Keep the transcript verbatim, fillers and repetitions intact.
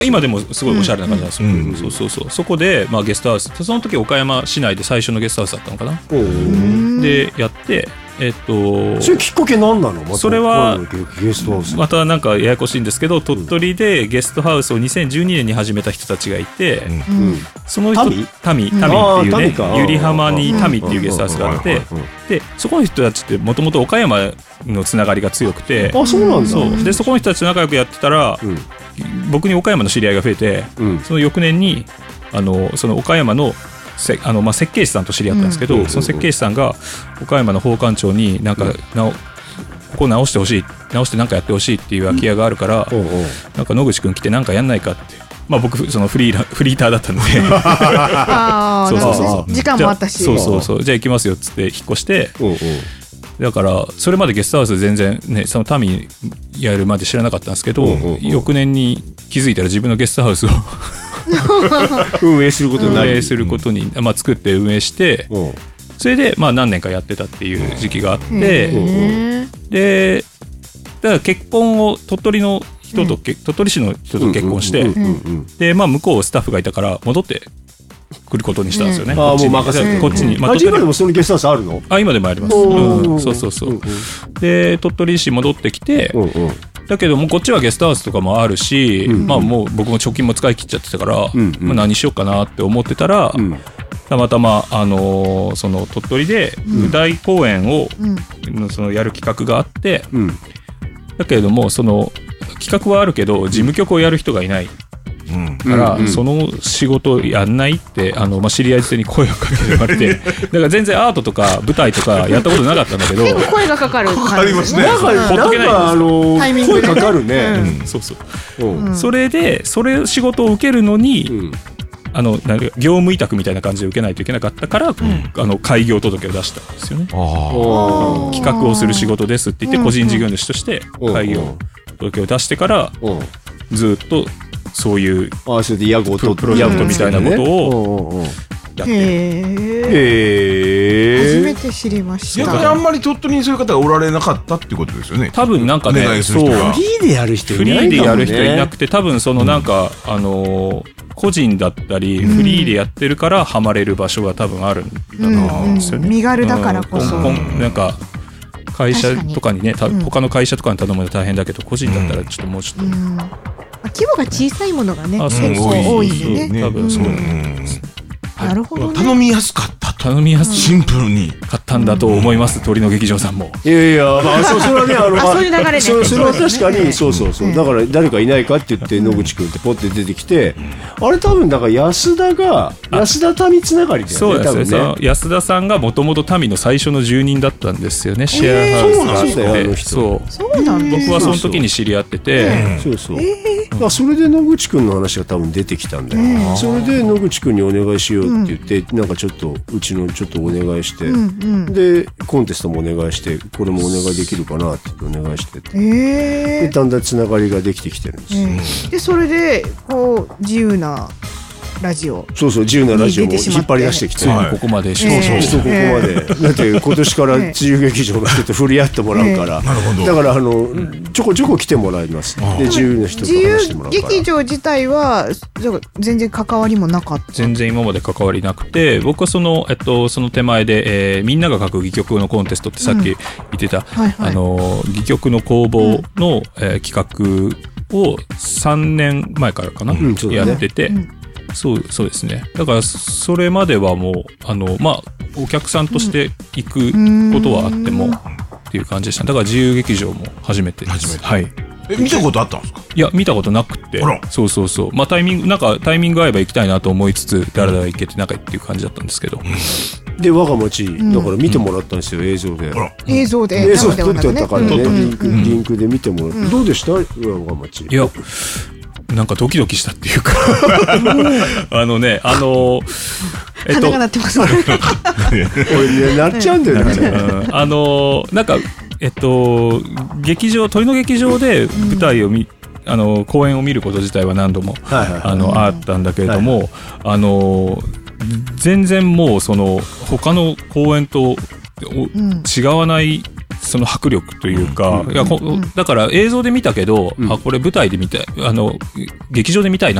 今でもすごいおしゃれな感じなんですよ、うんうん、そうそうそう。そこで、まあ、ゲストハウス、その時岡山市内で最初のゲストハウスだったのかな。でやってえっと、 それきっかけ何なの？またそれはゲストハウスまたなんかややこしいんですけど、鳥取でゲストハウスをにせんじゅうにねんに始めた人たちがいて、うん、その人タミタミっていうね、由利浜にタミっていうゲストハウスがあって、でそこの人たちってもともと岡山のつながりが強くて、 あ、そうなんだ。 そうでそこの人たちと仲良くやってたら、うん、僕に岡山の知り合いが増えて、うん、その翌年にあのその岡山のあのまあ、設計士さんと知り合ったんですけど、うん、その設計士さんが岡山の宝冠町になんか、うん、なおここ直してほしい直して何かやってほしいっていう空き家があるから、うん、なんか野口くん来て何かやんないかって、まあ、僕そのフリーラフリーターだったのであそうそうそう時間もあったし、 そうそうそう、じゃあ行きますよっつって引っ越して、うんうん、だからそれまでゲストハウス全然ねその民やるまで知らなかったんですけど、うんうんうん、翌年に気づいたら自分のゲストハウスを運営することになり、 運営することに、まあ、作って運営して、うん、それでまあ何年かやってたっていう時期があって、うん、でだから結婚を鳥取の人と、うん、鳥取市の人と結婚して、でまあ向こうスタッフがいたから戻って来ることにしたんですよね、うん、こっちに、あ、もう任せてこっちに、まあ、 今でもそのゲストハウスあるの？ あ、今でもあります、うん、そうそうそう、うんうん、で鳥取市戻ってきて、うんうん、だけどもこっちはゲストハウスとかもあるし、うんうん、まあもう僕も貯金も使い切っちゃってたから、うんうん、まあ、何しようかなって思ってたら、うん、たまたま、あのー、その鳥取で舞台公演を、うん、そのやる企画があって、うん、だけれどもその企画はあるけど事務局をやる人がいない、うん、から、うんうん、その仕事やんないってあの、まあ、知り合いに声をかけてもらってだから全然アートとか舞台とかやったことなかったんだけど結構声がかかる感じですね。 なんか、うん、なんかあのー、声かかるね、 うん、そうそう、うん、それでそれ仕事を受けるのに、うん、あのなんか業務委託みたいな感じで受けないといけなかったから、うん、あの開業届を出したんですよね。あ企画をする仕事ですって言って個人事業主として開業届を出してからずっとそういうあそれで屋号とプロジェクトみたいなことをやってる。 へー、初めて知りました。 逆にあんまり鳥取にそういう方がおられなかったっていうことですよね。 多分なんかね、そうフリーでやる人いないかもね。 フリーでやる人いなくて、多分そのなんか、うん、あの個人だったりフリーでやってるからハマれる場所が多分あるんだと思うんですよね。 身軽だからこそ。 なんか会社とかにね、うん、他の会社とかに頼むの大変だけど個人だったらちょっともうちょっと。うんうん規模が小さいものがね結構多いんでね。 多分そう、うん、 なるほどね。 頼みやすかったと。 頼みやすシンプルに買ったんだと思います、うん、鳥の劇場さんも。 いやいや、まあ、そ, それはねあのあそういう流れね。 そ, それは確かにそうそうそう、だから誰かいないかって言って野口くんってポッて出てきて、うん、あれ多分だから安田が安田民つながりだよね。 そうですね、多分ね安田さんがもともと民の最初の住人だったんですよね。シェアハウスがあって、えー、そうそうなんです。 僕はその時に知り合ってて、 そうそう、えー、だからそれで野口くんの話が多分出てきたんだよ、うん、それで野口くんにお願いしようって言って、うん、なんかちょっとうちのちょっとお願いして、うんうん、でコンテストもお願いしてこれもお願いできるかなって言ってお願いしてて、えー、でだんだんつながりができてきてるんです、えー、でそれでこう自由なラジオそうそう自由なラジオを引っ張り出してきて、 ついにここまで、 そうそうそうここまで、だって今年から自由劇場の人と振り合ってもらうから、だからあのちょこちょこ来てもらいます。で自由な人と話してもらうから。 自由劇場自体は全然関わりもなかった。 全然今まで関わりなくて、僕はそのえっとその手前で、えー、みんなが書く戯曲のコンテストってさっき言ってた、うんはいはい、あの戯曲の公募の、うんえー、企画をさんねんまえからかな、うん、やってて。うんそうそうですね。だからそれまではもうあのまあお客さんとして行くことはあってもっていう感じでした。だから自由劇場も初めてです。 初めて。 はい。 え見たことあったんですか？ いや見たことなくて。そうそうそう。まあタイミングなんかタイミング合えば行きたいなと思いつつだらだら行けてなんかっていう感じだったんですけど。 うん、で我が町だから見てもらったんですよ、うん、映像で。 映像で映像で撮ってたからね、うん、リンクリンクで見てもらって、うん、どうでした我が町？ いや。なんかドキドキしたっていうかあのねあのえっと鼻が鳴ってますこれなっちゃうんだよね、 うん、あのなんかえっと劇場鳥の劇場で舞台を見、うん、あの公演を見ること自体は何度も、はいはいはい、あのあったんだけれども、はいはい、あの全然もうその他の公演と違わないその迫力というか、いやだから映像で見たけど、あこれ舞台で見たいあの劇場で見たいな